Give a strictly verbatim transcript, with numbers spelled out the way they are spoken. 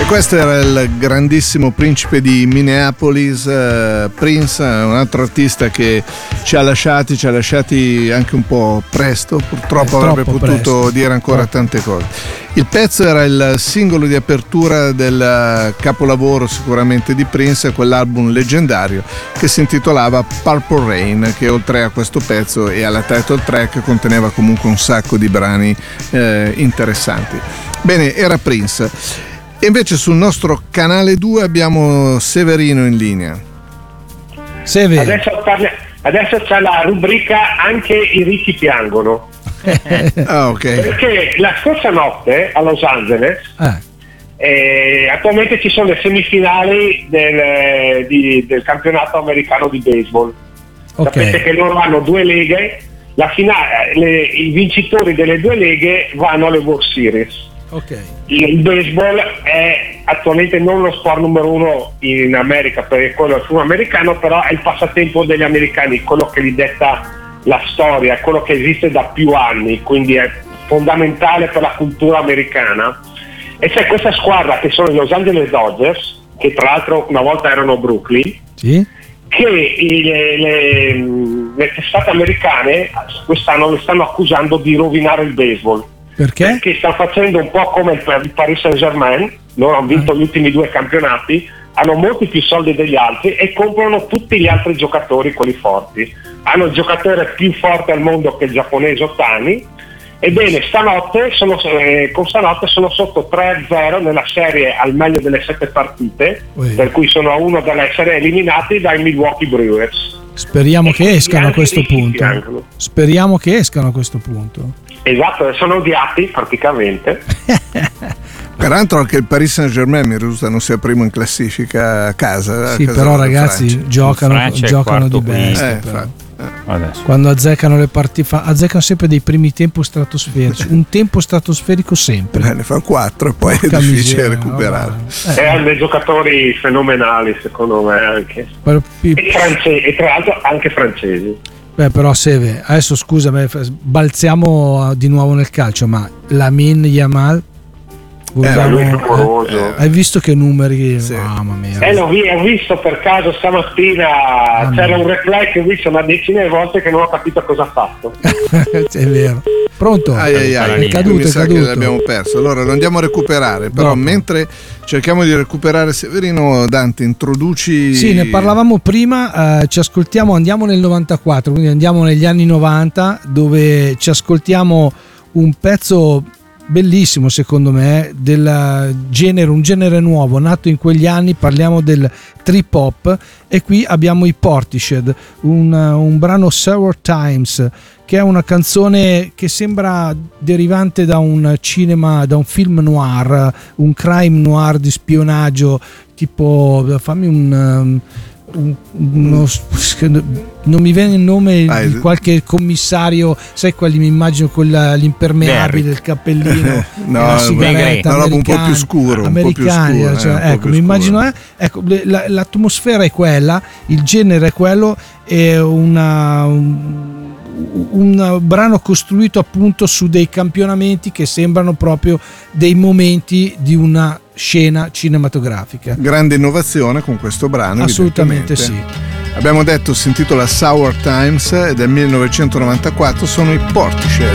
Questo era il grandissimo principe di Minneapolis, uh, Prince, un altro artista che ci ha lasciati, ci ha lasciati anche un po' presto, purtroppo avrebbe potuto presto. dire ancora oh. tante cose. Il pezzo era il singolo di apertura del capolavoro sicuramente di Prince, quell'album leggendario che si intitolava Purple Rain, che oltre a questo pezzo e alla title track conteneva comunque un sacco di brani eh, interessanti. Bene, era Prince. E invece sul nostro canale due abbiamo Severino in linea. Severino. Adesso, parla, adesso c'è la rubrica Anche i ricchi piangono. Ah, okay. Perché la scorsa notte a Los Angeles ah. eh, attualmente ci sono le semifinali del, di, del campionato americano di baseball. Okay. Sapete che loro hanno due leghe, la finale, le, i vincitori delle due leghe vanno alle World Series. Okay. Il baseball è attualmente non lo sport numero uno in America, perché quello è il fumo americano, però è il passatempo degli americani, quello che gli detta la storia, quello che esiste da più anni, quindi è fondamentale per la cultura americana. E c'è questa squadra che sono i Los Angeles Dodgers, che tra l'altro una volta erano Brooklyn, sì. che le, le, le testate americane quest'anno le stanno accusando di rovinare il baseball. Perché? Perché stanno facendo un po' come il Paris Saint-Germain, loro hanno vinto eh. gli ultimi due campionati, hanno molti più soldi degli altri e comprano tutti gli altri giocatori, quelli forti. Hanno il giocatore più forte al mondo che è il giapponese Ohtani. Ebbene, stanotte sono, eh, con stanotte sono sotto tre a zero nella serie al meglio delle sette partite, Ui. per cui sono a uno dall'essere eliminati dai Milwaukee Brewers. Speriamo e che escano a questo punto. Piangono. Speriamo che escano a questo punto. Esatto, sono odiati praticamente. Peraltro anche il Paris Saint-Germain mi risulta non sia primo in classifica a casa. Sì, a casa però ragazzi giocano, giocano di bestia. Eh, Adesso. Quando azzeccano le partite, azzeccano sempre dei primi tempo stratosferici. Un tempo stratosferico sempre. Beh, ne fanno quattro e poi Porca è difficile recuperare. No, eh. Hanno dei giocatori fenomenali, secondo me anche. Però, e, france- e tra l'altro anche francesi. Beh, però Seve, adesso scusami, balziamo di nuovo nel calcio, ma Lamine Yamal, vogliamo, eh, eh, hai visto che numeri? Sì. Mamma mia. Eh, l'ho vi- ho visto per caso stamattina, ah, c'era un replay che ho visto una decina di volte che non ho capito cosa ha fatto. È vero. Pronto? Ai, ai, ai, è caduto, mi è sa caduto. che l'abbiamo perso. Allora lo andiamo a recuperare. Però Dopo. mentre cerchiamo di recuperare Severino, Dante, introduci. Sì, ne parlavamo prima. Eh, ci ascoltiamo, andiamo nel novantaquattro, quindi andiamo negli anni novanta, dove ci ascoltiamo un pezzo bellissimo secondo me del genere, un genere nuovo nato in quegli anni. Parliamo del trip hop e qui abbiamo i Portishead, un, un brano Sour Times, che è una canzone che sembra derivante da un cinema, da un film noir, un crime noir di spionaggio, tipo, fammi un, um, un uno, non mi viene il nome ah, di qualche commissario, sai quelli, mi immagino con la, l'impermeabile, il cappellino, no, la sigaretta, no, un po' più scuro, americani, un po' più scuro, cioè, eh, ecco, mi immagino, eh, ecco, l'atmosfera è quella, il genere è quello, è una un, un brano costruito appunto su dei campionamenti che sembrano proprio dei momenti di una scena cinematografica. Grande innovazione con questo brano, assolutamente sì. Abbiamo detto si intitola Sour Times, è del millenovecentonovantaquattro, sono i Portishead.